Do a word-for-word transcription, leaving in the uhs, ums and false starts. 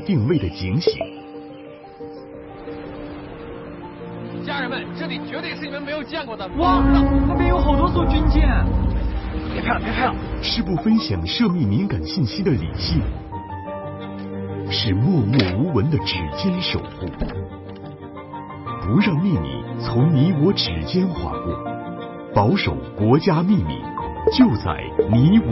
定位的警醒。 家人们，这里绝对是你们没有见过的。 哇，那那边有好多艘军舰！ 别拍了，别拍了！ 是不分享涉密敏感信息的理性，是默默无闻的指尖守护，不让秘密从你我指尖划过，保守国家秘密，就在你我。